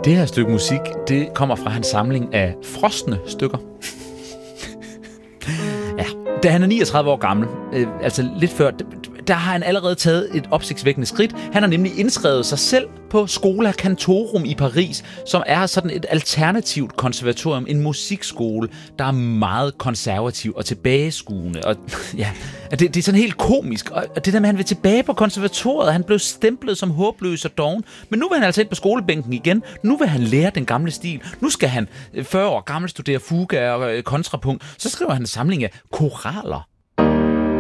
Det her stykke musik, det kommer fra hans samling af frosne stykker. Ja, da han er 39 år gammel, altså lidt før, der har han allerede taget et opsigtsvækkende skridt. Han har nemlig indskrevet sig selv på Schola Cantorum i Paris, som er sådan et alternativt konservatorium, en musikskole, der er meget konservativ og tilbageskuende. Og ja, det er sådan helt komisk. Og det der med, at han vil tilbage på konservatoriet, han blev stemplet som håbløs og doven. Men nu vil han altså ind på skolebænken igen. Nu vil han lære den gamle stil. Nu skal han 40 år gammel studere fuga og kontrapunkt. Så skriver han en samling af koraler.